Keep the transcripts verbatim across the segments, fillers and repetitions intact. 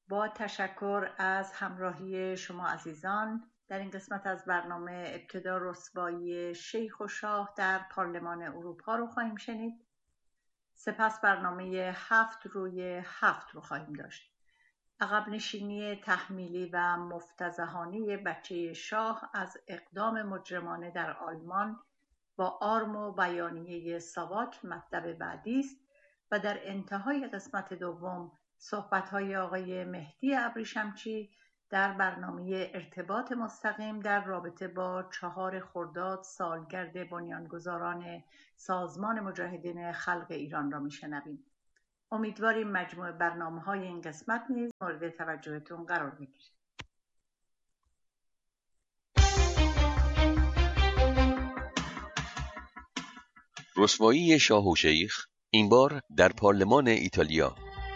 با تشکر از همراهی شما عزیزان، در این قسمت از برنامه ابتدا رسوایی شیخ و شاه در پارلمان اروپا رو خواهیم شنید. سپس برنامه هفت روی هفت رو خواهیم داشت. عقب نشینی تحمیلی و مفتضحانه بچه شاه از اقدام مجرمانه در آلمان با آرم و بیانیه ساواک مطلب بعدی است و در انتهای قسمت دوم صحبت‌های آقای مهدی ابریشمچی در برنامه ارتباط مستقیم در رابطه با چهار خرداد سالگرد بنیانگذاران سازمان مجاهدین خلق ایران را میشنویم. امیدواریم مجموع برنامه‌های این قسمت نیز مورد توجهتون قرار بگیرد. رسوایی شاه و شیخ، این بار در پارلمان ایتالیا.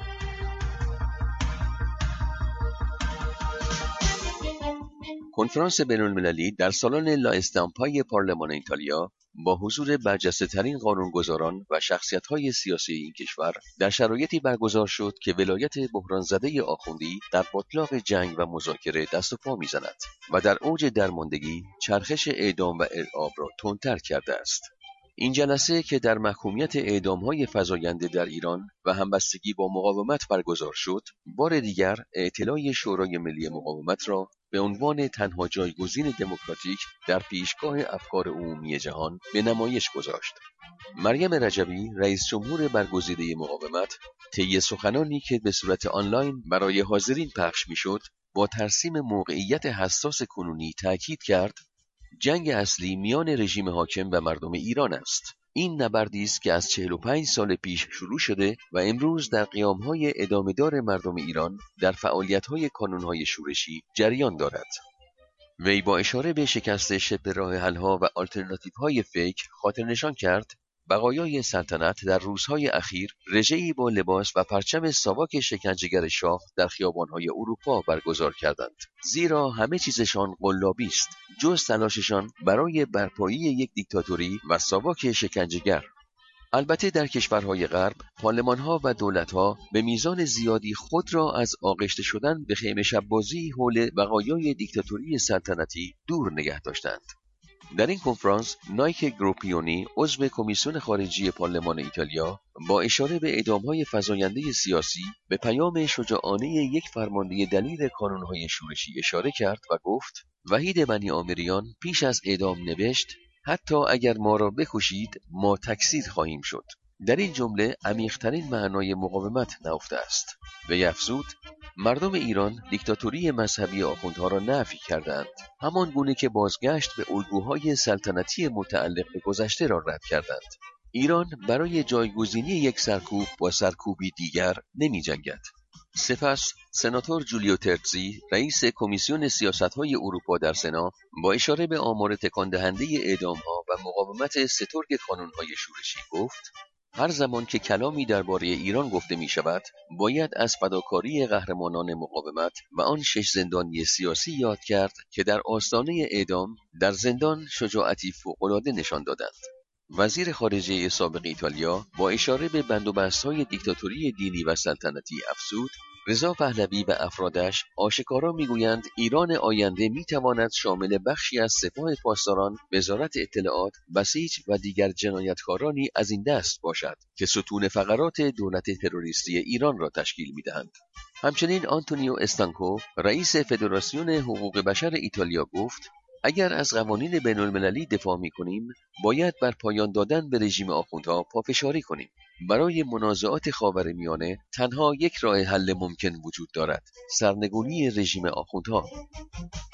کنفرانس بین‌المللی در سالن لا استامپای پارلمان ایتالیا با حضور برجسته‌ترین قانونگذاران و شخصیت‌های سیاسی این کشور در شرایطی برگزار شد که ولایت بحران‌زده آخوندی در باتلاق جنگ و مذاکره دست و پا می‌زند و در اوج درماندگی چرخش اعدام و ارعاب را تندتر کرده است. این جلسه که در محکومیت اعدام‌های فزاینده در ایران و همبستگی با مقاومت برگزار شد، بار دیگر اطلاع شورای ملی مقاومت را به عنوان تنها جایگزین دموکراتیک در پیشگاه افکار عمومی جهان به نمایش گذاشت. مریم رجبی، رئیس جمهور برگزیده مقاومت، طی سخنانی که به صورت آنلاین برای حاضرین پخش می‌شد، با ترسیم موقعیت حساس کنونی تاکید کرد جنگ اصلی میان رژیم حاکم و مردم ایران است. این نبردی است که از چهل و پنج سال پیش شروع شده و امروز در قیام‌های ادامه‌دار مردم ایران در فعالیت‌های کانون‌های شورشی جریان دارد. وی با اشاره به شکست شبه راه حل‌ها و آلترناتیوهای فکر خاطر نشان کرد بقایای سلطنت در روزهای اخیر رژه‌ای با لباس و پرچم ساواک شکنجهگر شاه در خیابان‌های اروپا برگزار کردند، زیرا همه چیزشان قلابی است جز تلاششان برای برپایی یک دیکتاتوری و ساواک شکنجهگر. البته در کشورهای غرب پارلمان‌ها و دولت‌ها به میزان زیادی خود را از آغشته شدن به خیمه شب‌بازی حول بقایای دیکتاتوری سلطنتی دور نگه داشتند. در این کنفرانس نایک گروپیونی، عضو کمیسیون خارجی پارلمان ایتالیا، با اشاره به اعدام‌های فزاینده سیاسی به پیام شجاعانه یک فرمانده دلیر کانون‌های شورشی اشاره کرد و گفت وحید بنی عامریان پیش از اعدام نوشت حتی اگر ما را بکشید ما تکثیر خواهیم شد. در این جمله عمیق‌ترین معنای مقاومت نهفته است. وی افزود مردم ایران دیکتاتوری مذهبی آخوندها را نفی کردند، همان گونه که بازگشت به الگوهای سلطنتی متعلق به گذشته را رد کردند. ایران برای جایگزینی یک سرکوب با سرکوبی دیگر نمی جنگد. سپس سناتور جولیو ترتزی، رئیس کمیسیون سیاست‌های اروپا در سنا، با اشاره به آمار تکان دهنده اعدام‌ها و مقاومت سترگ کانون‌های شورشی گفت هر زمان که کلامی درباره ایران گفته می شود، باید از فداکاری قهرمانان مقاومت و آن شش زندانی سیاسی یاد کرد که در آستانه اعدام در زندان شجاعتی فوق‌العاده نشان دادند. وزیر خارجه سابق ایتالیا با اشاره به بند و بست‌های دیکتاتوری دینی و سلطنتی افزود رضا پهلوی و افرادش آشکارا میگویند ایران آینده میتواند شامل بخشی از سپاه پاسداران، وزارت اطلاعات، بسیج و دیگر جنایتکارانی از این دست باشد که ستون فقرات دولت تروریستی ایران را تشکیل میدهند. همچنین آنتونیو استانکو، رئیس فدراسیون حقوق بشر ایتالیا گفت اگر از قوانین بین‌المللی دفاع می‌کنیم، باید بر پایان دادن به رژیم آخوندها پافشاری کنیم. برای منازعات خاورمیانه تنها یک راه حل ممکن وجود دارد: سرنگونی رژیم آخوندها.